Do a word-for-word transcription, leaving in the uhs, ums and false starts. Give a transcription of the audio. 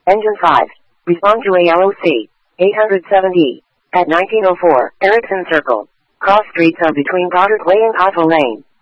Engine five. Respond to A L O C. eight oh seven E. At nineteen oh four, Erickson Circle. Cross streets are between Goddard Way and Cosmo Lane.